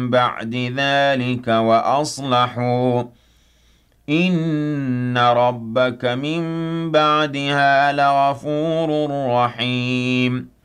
بَعْدِ ذَٰلِكَ وَأَصْلَحُوا إِنَّ رَبَّكَ مِن بَعْدِهَا لَغَفُورٌ رَّحِيمٌ